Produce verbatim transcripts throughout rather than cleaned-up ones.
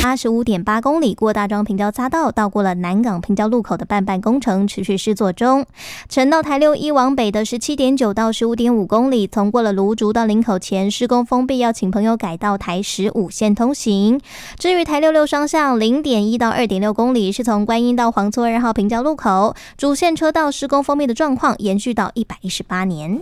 八十五点八公里，过大庄平交匝道到过了南港平交路口的半半工程持续施作中。城道台六一往北的十七点九到十五点五公里，从过了芦竹到林口前施工封闭，要请朋友改道台十五线通行。至于台六六双向零点一到二点六公里，是从观音到黄厝二号平交路口，主线车道施工封闭的状况延续到一百一十八年。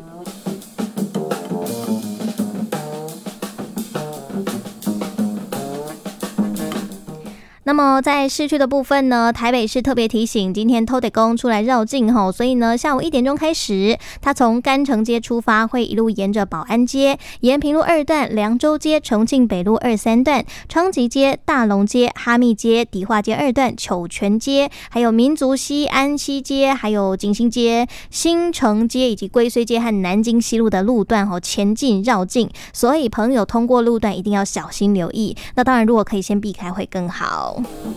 那么在市区的部分呢，台北市特别提醒，今天偷得公出来绕境吼，所以呢，下午一点钟开始，他从干城街出发，会一路沿着保安街、延平路二段、凉州街、重庆北路二三段、昌吉街、大龙街、哈密街、迪化街二段、糗泉街，还有民族西安西街，还有景兴街、新城街以及龟虽街和南京西路的路段吼前进绕境，所以朋友通过路段一定要小心留意。那当然，如果可以先避开会更好。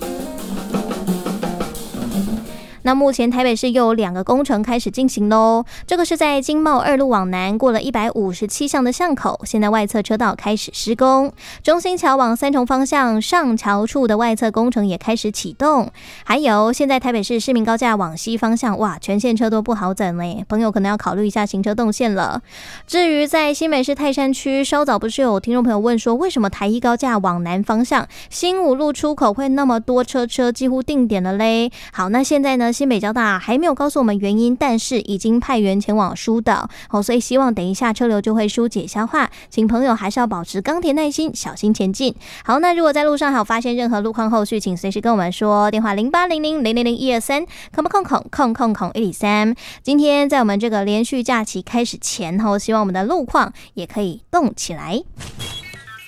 那目前台北市又有两个工程开始进行喽，这个是在经贸二路往南过了一百五十七巷的巷口，现在外侧车道开始施工，中兴桥往三重方向上桥处的外侧工程也开始启动，还有现在台北市市民高架往西方向，哇，全线车都不好整嘞，朋友可能要考虑一下行车动线了。至于在新北市泰山区，稍早不是有听众朋友问说，为什么台一高架往南方向新五路出口会那么多车车几乎定点了嘞？好，那现在呢，新北交大还没有告诉我们原因，但是已经派员前往疏导，哦，所以希望等一下车流就会疏解消化，请朋友还是要保持钢铁耐心，小心前进。好，那如果在路上还有发现任何路况后续，请随时跟我们说，电话零八零零零零零一二三，空空空空空空一三。今天在我们这个连续假期开始前后，希望我们的路况也可以动起来。